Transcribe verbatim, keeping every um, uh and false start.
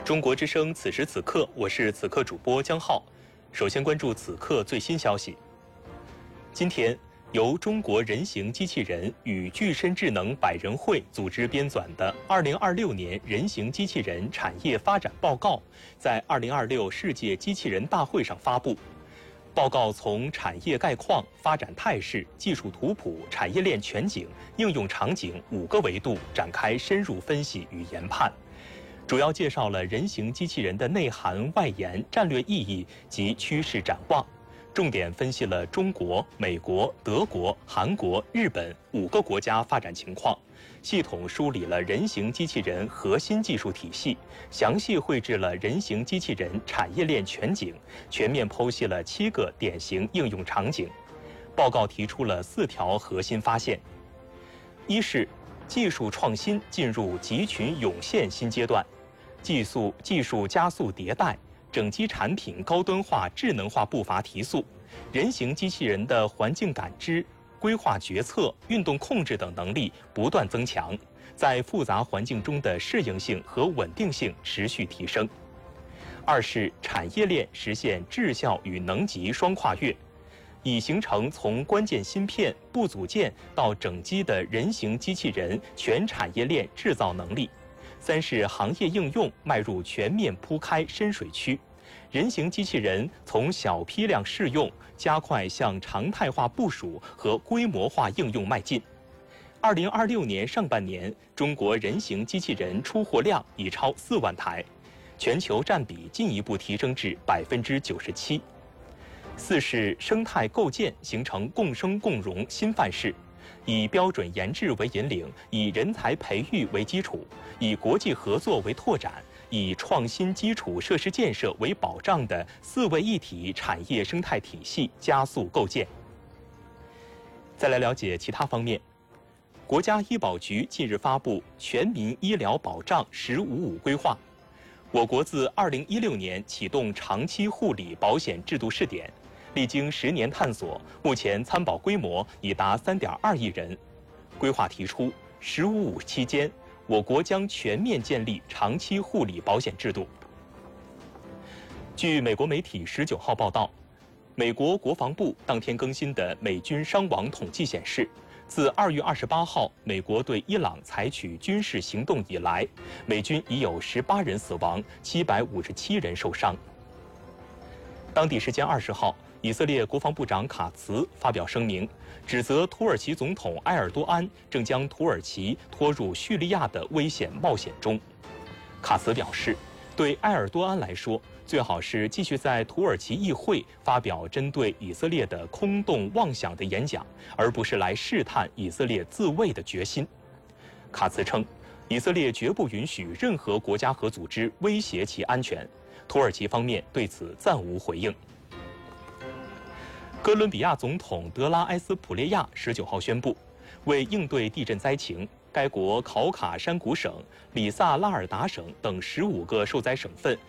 中国之声，此时此刻，我是此刻主播江浩。首先关注此刻最新消息。今天，由中国人形机器人与具身智能百人会组织编纂的《二零二六年人形机器人产业发展报告》在二零二六世界机器人大会上发布。报告从产业概况、发展态势、技术图谱、产业链全景、应用场景五个维度展开深入分析与研判，主要介绍了人形机器人的内涵、外延、战略意义及趋势展望，重点分析了中国、美国、德国、韩国、日本五个国家发展情况，系统梳理了人形机器人核心技术体系，详细绘制了人形机器人产业链全景，全面剖析了七个典型应用场景。报告提出了四条核心发现：一是技术创新进入集群涌现新阶段，技术技术加速迭代，整机产品高端化、智能化步伐提速，人形机器人的环境感知、规划决策、运动控制等能力不断增强，在复杂环境中的适应性和稳定性持续提升。二是产业链实现质效与能级双跨越，已形成从关键芯片、部组件到整机的人形机器人全产业链制造能力。三是行业应用迈入全面铺开深水区，人形机器人从小批量试用加快向常态化部署和规模化应用迈进。二零二六年上半年，中国人形机器人出货量已超四万台，全球占比进一步提升至百分之九十七。四是生态构建形成共生共荣新范式，以标准研制为引领，以人才培育为基础，以国际合作为拓展，以创新基础设施建设为保障的四位一体产业生态体系加速构建。再来了解其他方面，国家医保局近日发布《全民医疗保障“十五五”规划》，我国自二零一六年启动长期护理保险制度试点。历经十年探索，目前参保规模已达三点二亿人。规划提出，“十五五”期间，我国将全面建立长期护理保险制度。据美国媒体十九号报道，美国国防部当天更新的美军伤亡统计显示，自二月二十八号美国对伊朗采取军事行动以来，美军已有十八人死亡，七百五十七人受伤。当地时间二十号，以色列国防部长卡茨发表声明，指责土耳其总统埃尔多安正将土耳其拖入叙利亚的危险冒险中。卡茨表示，对埃尔多安来说，最好是继续在土耳其议会发表针对以色列的空洞妄想的演讲，而不是来试探以色列自卫的决心。卡茨称，以色列绝不允许任何国家和组织威胁其安全，土耳其方面对此暂无回应。哥伦比亚总统德拉埃斯普列亚十九号宣布，为应对地震灾情，该国考卡山谷省、里萨拉尔达省等十五个受灾省份